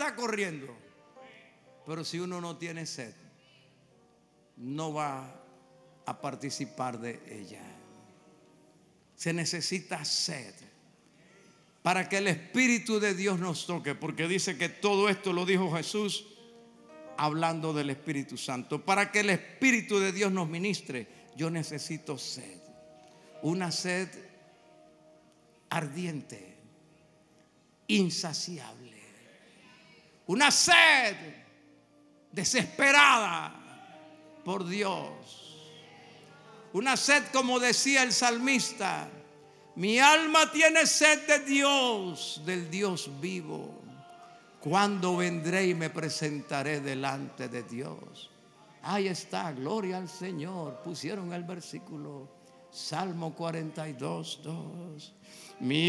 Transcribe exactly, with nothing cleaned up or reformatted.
está corriendo. Pero si uno no tiene sed, no va a participar de ella. Se necesita sed para que el Espíritu de Dios nos toque, porque dice que todo esto lo dijo Jesús hablando del Espíritu Santo. Para que el Espíritu de Dios nos ministre, yo necesito sed, una sed ardiente, insaciable, una sed desesperada por Dios. Una sed, como decía el salmista: mi alma tiene sed de Dios, del Dios vivo. ¿Cuándo vendré y me presentaré delante de Dios? Ahí está, gloria al Señor. Pusieron el versículo, Salmo cuarenta y dos, dos. Mi